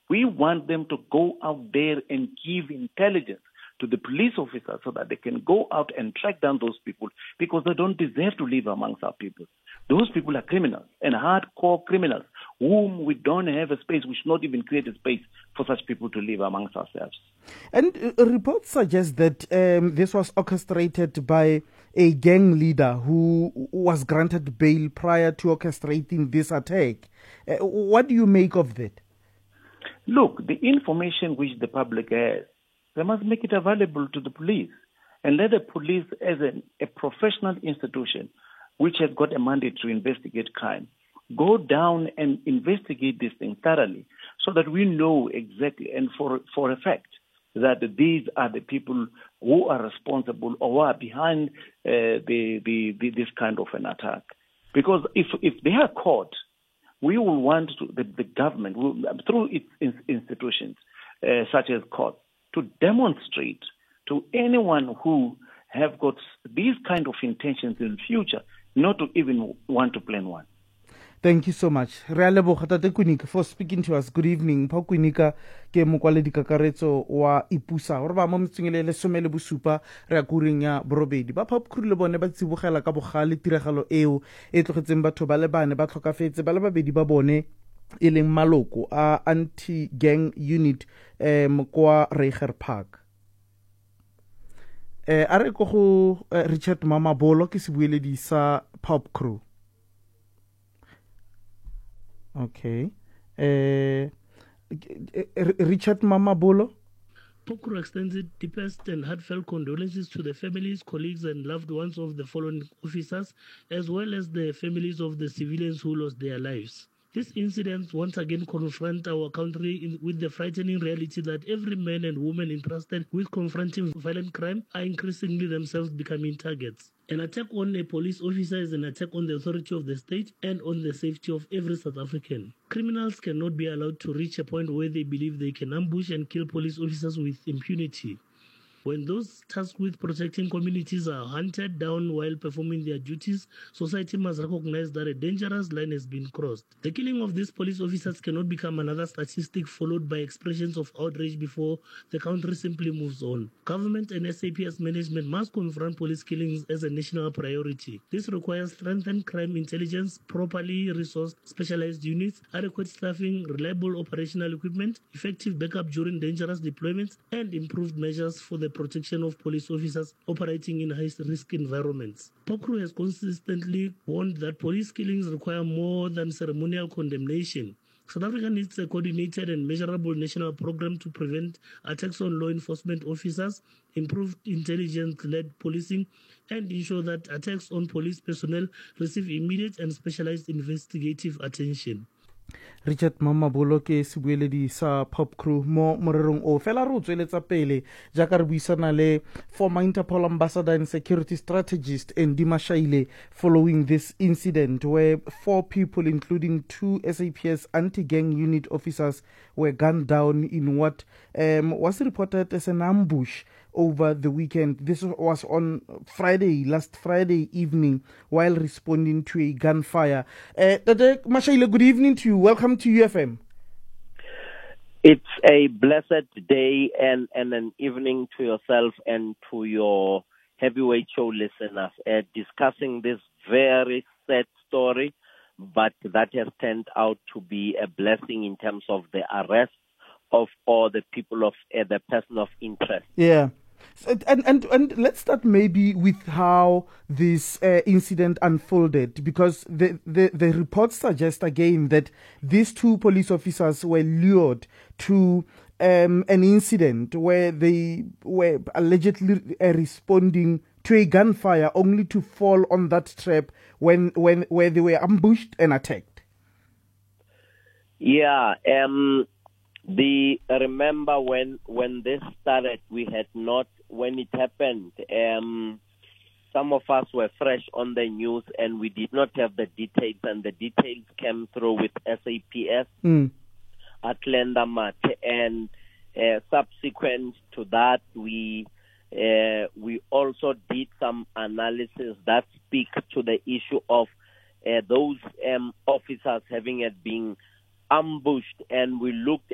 We want them to go out there and give intelligence to the police officers so that they can go out and track down those people, because they don't deserve to live amongst our people. Those people are criminals and hardcore criminals whom we don't have a space. We should not even create a space for such people to live amongst ourselves. And reports suggest that this was orchestrated by a gang leader who was granted bail prior to orchestrating this attack. What do you make of that? Look, the information which the public has, they must make it available to the police and let the police, as a professional institution which has got a mandate to investigate crime, go down and investigate this thing thoroughly so that we know exactly and for a fact that these are the people who are responsible or who are behind this kind of an attack. Because if they are caught, we will want the government, through its institutions, such as courts, to demonstrate to anyone who have got these kind of intentions in the future not to even want to plan one. Thank you so much. Re a leboga Tate Kunika for speaking to us. Good evening. Pa Kunika ke mokwaledi kakaretso wa Ipusa. Gore ba mo metsengele le somele bosupa re a kuring ya borobedi. Ba Phapkhuru le bone ba tsibogela ka bogale tiragalo eo e tlogetseng batho ba le bane ba tlhokafetse ba le babedi ba bone e leng maloko a anti-gang unit kwa Reiger Park. A re go go Richard Mamabolo ke sebueledi sa Phapkhuru. Okay. Richard Mamabolo? Phapkhuru extends its deepest and heartfelt condolences to the families, colleagues, and loved ones of the fallen officers, as well as the families of the civilians who lost their lives. This incident once again confronts our country with the frightening reality that every man and woman entrusted with confronting violent crime are increasingly themselves becoming targets. An attack on a police officer is an attack on the authority of the state and on the safety of every South African. Criminals cannot be allowed to reach a point where they believe they can ambush and kill police officers with impunity. When those tasked with protecting communities are hunted down while performing their duties, society must recognize that a dangerous line has been crossed. The killing of these police officers cannot become another statistic followed by expressions of outrage before the country simply moves on. Government and SAPS management must confront police killings as a national priority. This requires strengthened crime intelligence, properly resourced specialized units, adequate staffing, reliable operational equipment, effective backup during dangerous deployments, and improved measures for the protection of police officers operating in high-risk environments. Phapkhuru has consistently warned that police killings require more than ceremonial condemnation. South Africa needs a coordinated and measurable national program to prevent attacks on law enforcement officers, improve intelligence-led policing, and ensure that attacks on police personnel receive immediate and specialized investigative attention. Richard Mamabolo ke sebueledi sa Phapkhuru mo morerong o fela re o tsweletsa pele jaaka re buisana le former Interpol ambassador and security strategist Ndima Shaile following this incident where 4 people including 2 SAPS anti-gang unit officers were gunned down in what was reported as an ambush over the weekend. This was on last Friday evening, while responding to a gunfire. Tate Mashaile, good evening to you. Welcome to UFM. It's a blessed day and an evening to yourself and to your heavyweight show listeners, discussing this very sad story, but that has turned out to be a blessing in terms of the arrest of all the people of the person of interest. Yeah. And let's start maybe with how this incident unfolded, because the reports suggest again that these 2 police officers were lured to an incident where they were allegedly responding to a gunfire, only to fall on that trap where they were ambushed and attacked. Yeah. Remember when this started, we had not, when it happened, some of us were fresh on the news and we did not have the details, and the details came through with SAPS at Lendamat, and subsequent to that, we also did some analysis that speak to the issue of those officers having been ambushed, and we looked